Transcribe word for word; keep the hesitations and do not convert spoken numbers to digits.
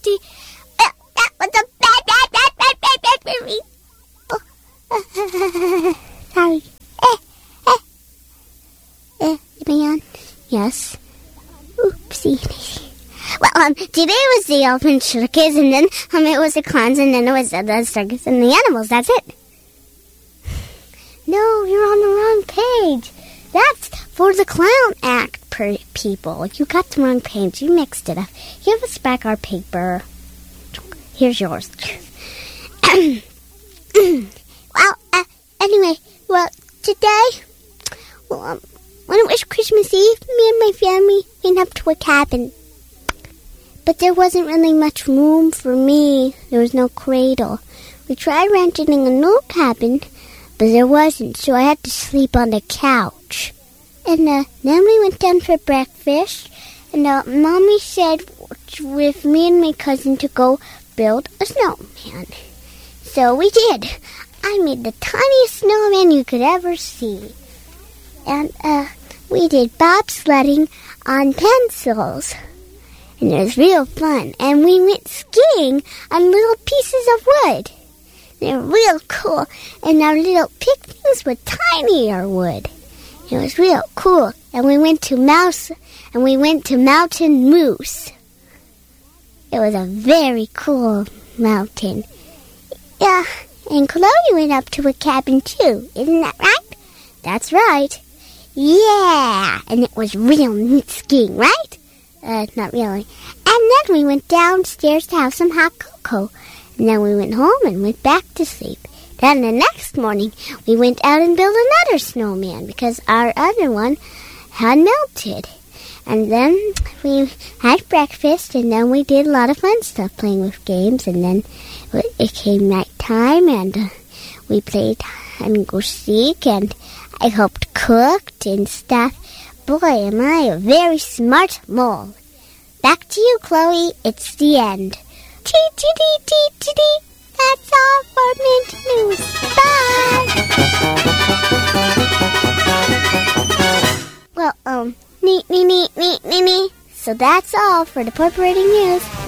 T. Uh, that was a bad, bad, bad, bad, bad, bad movie. Oh. Uh, sorry. Eh, eh. Eh, am I on? Yes. Oopsie. Well, um, today was the elephant circus, and then um, it was the clowns, and then it was uh, the circus and the animals. That's it. No, you're on the wrong page. That's for the clown act per people. You got the wrong page. You mixed it up. Give us back our paper. Here's yours. well, uh, anyway, well, today, well, um, when it was Christmas Eve, me and my family went up to a cabin. But there wasn't really much room for me. There was no cradle. We tried renting a new cabin, but there wasn't, so I had to sleep on the couch. And uh, then we went down for breakfast, and uh, Mommy said with me and my cousin to go build a snowman. So we did. I made the tiniest snowman you could ever see. And uh, we did bobsledding on pencils. And it was real fun. And we went skiing on little pieces of wood. They were real cool. And our little picnics were tinier wood. It was real cool. And we went to Mouse, and we went to Mountain Moose. It was a very cool mountain. Yeah, and Chloe went up to a cabin too. Isn't that right? That's right. Yeah, and it was real neat skiing, right? Uh, not really. And then we went downstairs to have some hot cocoa. And then we went home and went back to sleep. Then the next morning, we went out and built another snowman because our other one had melted. And then we had breakfast, and then we did a lot of fun stuff, playing with games. And then it came night time, and uh, we played hide and go seek, and I helped cooked and stuff. Boy, am I a very smart mole. Back to you, Chloe. It's the end. T-T-D-T-T-D. That's all for Mint News. Bye! Well, um, neat, neat, neat, neat, neat, neat. So that's all for the Purple Rating News.